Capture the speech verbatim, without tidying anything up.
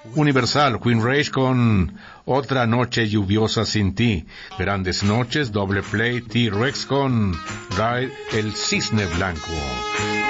Universal, Queen Rage con Otra Noche Lluviosa Sin Ti. Grandes Noches, Doble Play, T-Rex con Ride el Cisne Blanco.